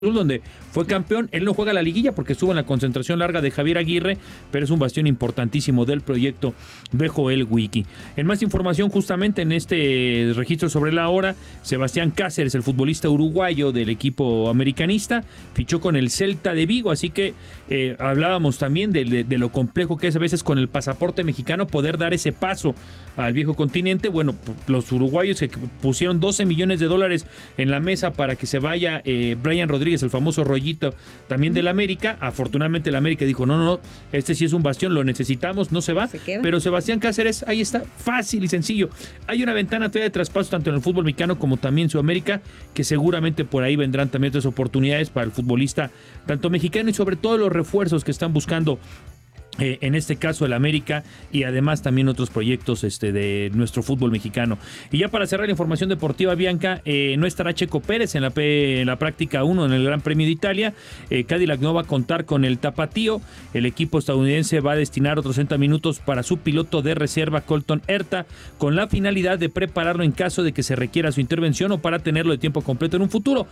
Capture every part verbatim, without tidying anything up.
donde fue campeón. Él no juega la liguilla porque estuvo en la concentración larga de Javier Aguirre, pero es un bastión importantísimo del proyecto de Joel Wiki. En más información, justamente en este registro sobre la hora, Sebastián Cáceres, el futbolista uruguayo del equipo americanista, fichó con el Celta de Vigo, así que eh, hablábamos también de, de, de lo complejo que es a veces con el pasaporte mexicano poder dar ese paso al viejo continente. Bueno, los uruguayos que pusieron doce millones de dólares en la mesa para que se vaya eh, Brian Rodríguez, el famoso rollito también del América. Afortunadamente el América dijo, no, no, no, este sí es un bastión, lo necesitamos, no se va. ¿Se Pero Sebastián Cáceres, ahí está, fácil y sencillo. Hay una ventana todavía de traspaso tanto en el fútbol mexicano como también en Sudamérica, que seguramente por ahí vendrán también otras oportunidades para el futbolista tanto mexicano y sobre todo los refuerzos que están buscando Eh, en este caso el América y además también otros proyectos este, de nuestro fútbol mexicano. Y ya para cerrar la información deportiva, Bianca, eh, no estará Checo Pérez en la, P, en la práctica uno en el Gran Premio de Italia. eh, Cadillac no va a contar con el tapatío. El equipo estadounidense va a destinar otros sesenta minutos para su piloto de reserva Colton Herta, con la finalidad de prepararlo en caso de que se requiera su intervención o para tenerlo de tiempo completo en un futuro.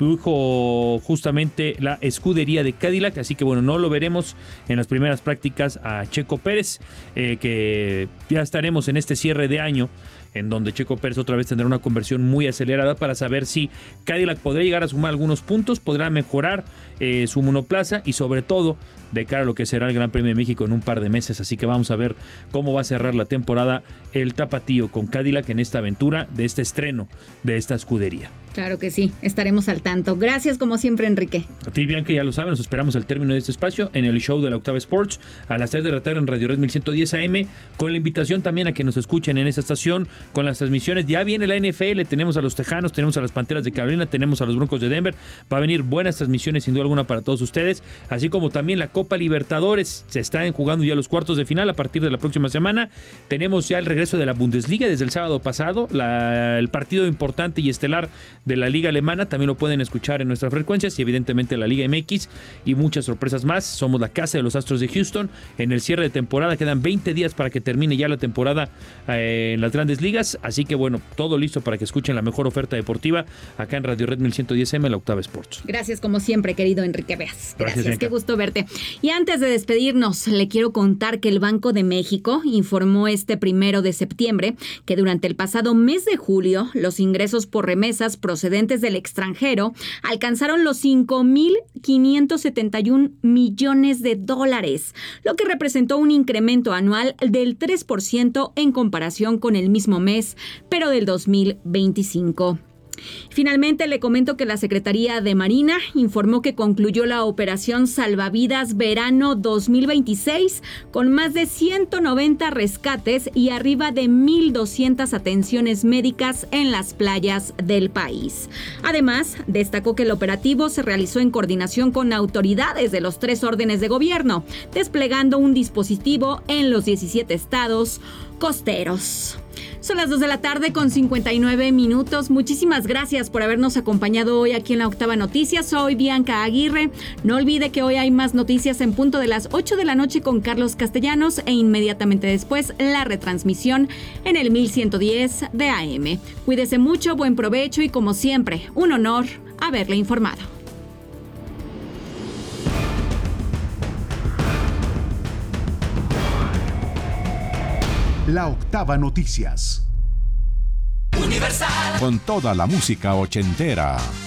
Dijo justamente la escudería de Cadillac, así que bueno, no lo veremos en las primeras prácticas a Checo Pérez, eh, que ya estaremos en este cierre de año en donde Checo Pérez otra vez tendrá una conversión muy acelerada para saber si Cadillac podrá llegar a sumar algunos puntos, podrá mejorar eh, su monoplaza y sobre todo de cara a lo que será el Gran Premio de México en un par de meses. Así que vamos a ver cómo va a cerrar la temporada el tapatío con Cadillac en esta aventura de este estreno de esta escudería. Claro que sí, estaremos al tanto. Gracias como siempre, Enrique. A ti, Bianca, ya lo saben, nos esperamos al término de este espacio en el show de la Octava Sports a las tres de la tarde en Radio Red mil ciento diez A M, con la invitación también a que nos escuchen en esta estación con las transmisiones. Ya viene la N F L, tenemos a los Tejanos, tenemos a las Panteras de Carolina, tenemos a los Broncos de Denver. Va a venir buenas transmisiones sin duda alguna para todos ustedes, así como también la Copa Libertadores. Se están jugando ya los cuartos de final a partir de la próxima semana. Tenemos ya el regreso de la Bundesliga desde el sábado pasado, la, el partido importante y estelar de la Liga Alemana, también lo pueden escuchar en nuestras frecuencias y evidentemente la Liga M X y muchas sorpresas más. Somos la casa de los Astros de Houston en el cierre de temporada, quedan veinte días para que termine ya la temporada eh, en las grandes ligas, así que bueno, todo listo para que escuchen la mejor oferta deportiva acá en Radio Red mil ciento diez A M, la Octava Sports. Gracias como siempre, querido Enrique Beas. Gracias, Gracias qué gusto verte. Y antes de despedirnos, le quiero contar que el Banco de México informó este primero de septiembre que durante el pasado mes de julio, los ingresos por remesas procedentes del extranjero alcanzaron los cinco mil quinientos setenta y un millones de dólares, lo que representó un incremento anual del tres por ciento en comparación con el mismo mes, pero del dos mil veinticinco. Finalmente, le comento que la Secretaría de Marina informó que concluyó la operación Salvavidas Verano dos mil veintiséis con más de ciento noventa rescates y arriba de mil doscientas atenciones médicas en las playas del país. Además, destacó que el operativo se realizó en coordinación con autoridades de los tres órdenes de gobierno, desplegando un dispositivo en los diecisiete estados costeros. Son las dos de la tarde con cincuenta y nueve minutos. Muchísimas gracias por habernos acompañado hoy aquí en la Octava Noticias. Soy Bianca Aguirre. No olvide que hoy hay más noticias en punto de las ocho de la noche con Carlos Castellanos e inmediatamente después la retransmisión en el mil ciento diez de A M. Cuídese mucho, buen provecho y como siempre, un honor haberle informado. La Octava Noticias. Universal. Con toda la música ochentera.